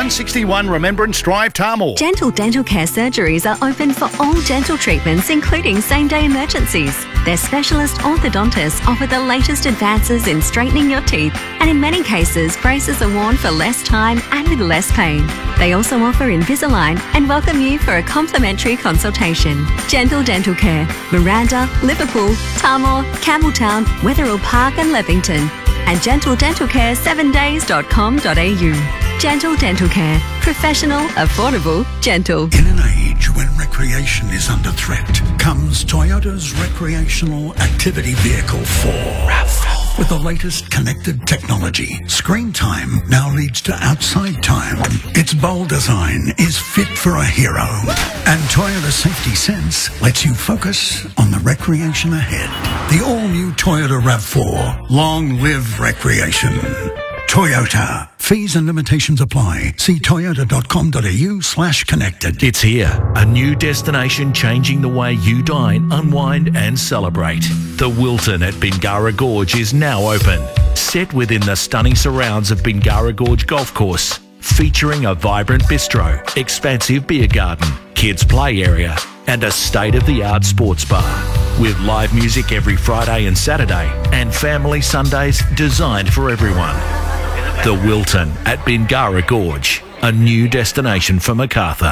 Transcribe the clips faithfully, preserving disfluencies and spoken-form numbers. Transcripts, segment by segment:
one sixty-one Remembrance Drive, Tamworth. Gentle Dental Care surgeries are open for all dental treatments, including same-day emergencies. Their specialist orthodontists offer the latest advances in straightening your teeth, and in many cases, braces are worn for less time and with less pain. They also offer Invisalign and welcome you for a complimentary consultation. Gentle Dental Care, Miranda, Liverpool, Tamworth, Campbelltown, Wetherill Park and Leppington. And gentle dental care seven days dot com dot a u. Gentle Dental Care. Professional, affordable, gentle. In an age when recreation is under threat, comes Toyota's Recreational Activity Vehicle four. RAV four. With the latest connected technology, screen time now leads to outside time. Its bold design is fit for a hero. And Toyota Safety Sense lets you focus on the recreation ahead. The all-new Toyota RAV four. Long live recreation. Toyota. Fees and limitations apply. See toyota.com.au slash connected. It's here. A new destination changing the way you dine, unwind and celebrate. The Wilton at Bingara Gorge is now open. Set within the stunning surrounds of Bingara Gorge Golf Course. Featuring a vibrant bistro, expansive beer garden, kids play area and a state-of-the-art sports bar. With live music every Friday and Saturday and family Sundays designed for everyone. The Wilton at Bingara Gorge, a new destination for Macarthur.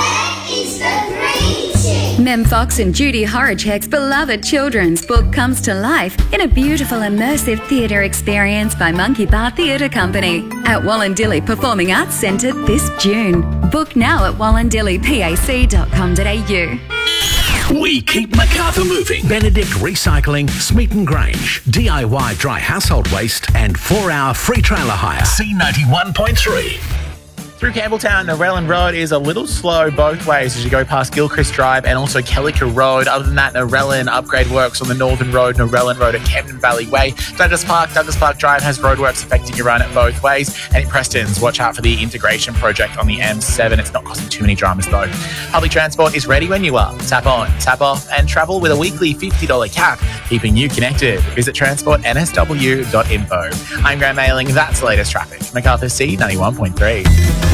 Mem Fox and Judy Horacek's beloved children's book comes to life in a beautiful immersive theatre experience by Monkey Bar Theatre Company at Wallandilly Performing Arts Centre this June. Book now at wallandilly pac dot com dot a u. We keep Macarthur moving. Benedict Recycling, Smeaton Grange, D I Y dry household waste and four hour free trailer hire. C ninety-one point three. Through Campbelltown, Narellan Road is a little slow both ways as you go past Gilchrist Drive and also Kellica Road. Other than that, Narellan upgrade works on the Northern Road, Narellan Road at Camden Valley Way. Douglas Park, Douglas Park Drive has roadworks affecting your run at both ways. And in Preston's, watch out for the integration project on the M seven. It's not causing too many dramas though. Public transport is ready when you are. Tap on, tap off and travel with a weekly fifty dollars cap, keeping you connected. Visit transport n s w dot info. I'm Graham Mailing. That's the latest traffic. Macarthur C ninety-one point three.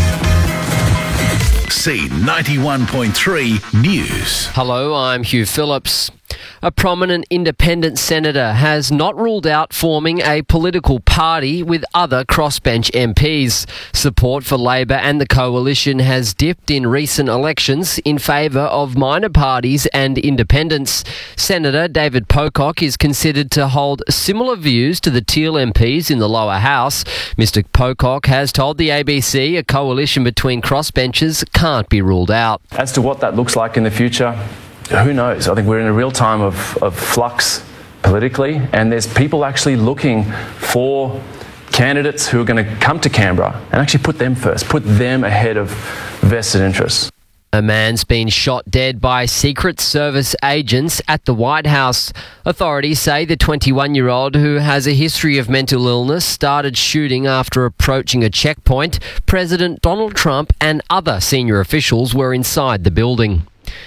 C ninety-one point three News. Hello, I'm Hugh Phillips. A prominent independent senator has not ruled out forming a political party with other crossbench M Ps. Support for Labor and the Coalition has dipped in recent elections in favour of minor parties and independents. Senator David Pocock is considered to hold similar views to the Teal M Ps in the lower house. Mister Pocock has told the A B C a coalition between crossbenchers can't be ruled out. As to what that looks like in the future, who knows? I think we're in a real time of, of flux politically, and there's people actually looking for candidates who are going to come to Canberra and actually put them first, put them ahead of vested interests. A man's been shot dead by Secret Service agents at the White House. Authorities say the twenty-one-year-old, who has a history of mental illness, started shooting after approaching a checkpoint. President Donald Trump and other senior officials were inside the building.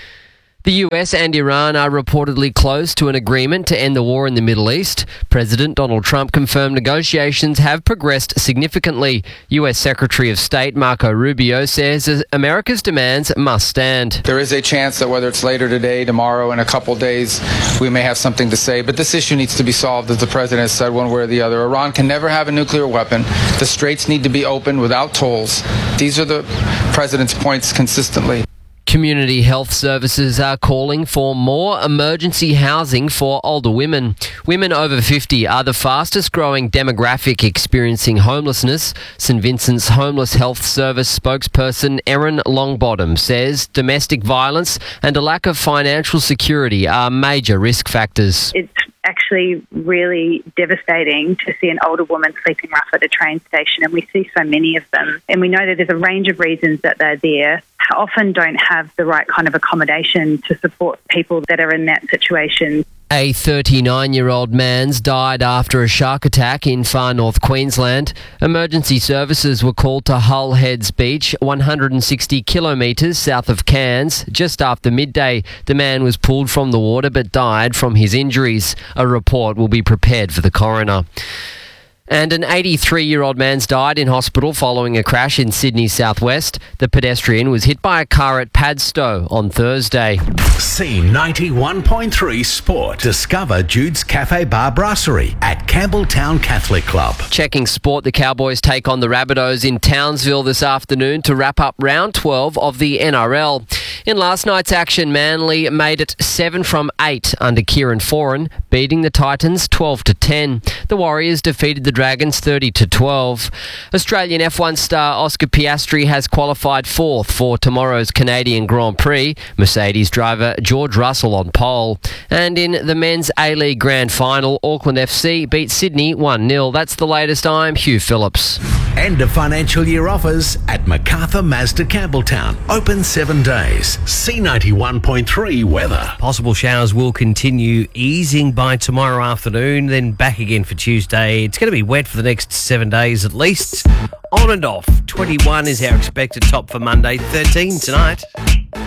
The U S and Iran are reportedly close to an agreement to end the war in the Middle East. President Donald Trump confirmed negotiations have progressed significantly. U S Secretary of State Marco Rubio says America's demands must stand. There is a chance that whether it's later today, tomorrow, in a couple days, we may have something to say. But this issue needs to be solved, as the president has said, one way or the other. Iran can never have a nuclear weapon. The straits need to be opened without tolls. These are the president's points consistently. Community health services are calling for more emergency housing for older women. Women over fifty are the fastest growing demographic experiencing homelessness. St Vincent's Homeless Health Service spokesperson Erin Longbottom says domestic violence and a lack of financial security are major risk factors. It's actually really devastating to see an older woman sleeping rough at a train station, and we see so many of them. And we know that there's a range of reasons that they're there. Often don't have the right kind of accommodation to support people that are in that situation. A thirty-nine-year-old man's died after a shark attack in far north Queensland. Emergency services were called to Hull Heads Beach, one hundred sixty kilometres south of Cairns. Just after midday, the man was pulled from the water but died from his injuries. A report will be prepared for the coroner. And an eighty-three-year-old man's died in hospital following a crash in Sydney's southwest. The pedestrian was hit by a car at Padstow on Thursday. C ninety-one point three Sport. Discover Jude's Cafe Bar Brasserie at Campbelltown Catholic Club. Checking sport, the Cowboys take on the Rabbitohs in Townsville this afternoon to wrap up round twelve of the N R L. In last night's action, Manly made it seven from eight under Kieran Foran, beating the Titans twelve to ten. The Warriors defeated the Dragons thirty to twelve. Australian F one star Oscar Piastri has qualified fourth for tomorrow's Canadian Grand Prix. Mercedes driver George Russell on pole. And in the men's A-League Grand Final, Auckland F C beat Sydney one nil. That's the latest. I'm Hugh Phillips. End of financial year offers at MacArthur Mazda Campbelltown. Open seven days. C ninety-one point three weather. Possible showers will continue, easing by tomorrow afternoon, then back again for Tuesday. It's going to be wet for the next seven days at least. On and off. twenty-one is our expected top for Monday. thirteen tonight.